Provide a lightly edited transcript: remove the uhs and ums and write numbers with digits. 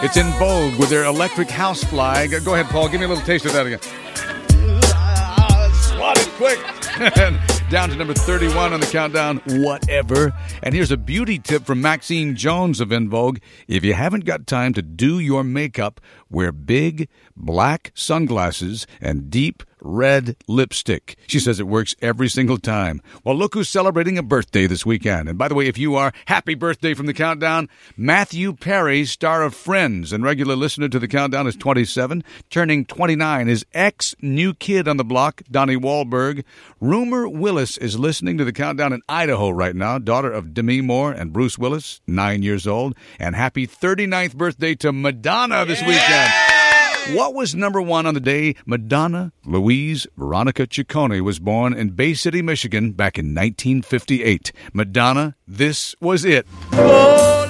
It's in vogue with their electric housefly. Go ahead, Paul. Give me a little taste of that again. Swat it quick. Down to number 31 on the countdown, Whatever. And here's a beauty tip from Maxine Jones of En Vogue. If you haven't got time to do your makeup, wear big black sunglasses and deep red lipstick. She says it works every single time. Well, look who's celebrating a birthday this weekend. And by the way, if you are, happy birthday from the countdown. Matthew Perry, star of Friends and regular listener to the countdown, is 27. Turning 29, his ex-new kid on the block, Donnie Wahlberg. Rumor Willis is listening to the countdown in Idaho right now, daughter of Demi Moore and Bruce Willis, 9 years old. And happy 39th birthday to Madonna this weekend. What was number one on the day Madonna Louise Veronica Ciccone was born in Bay City, Michigan back in 1958? Madonna, This Was It. Oh,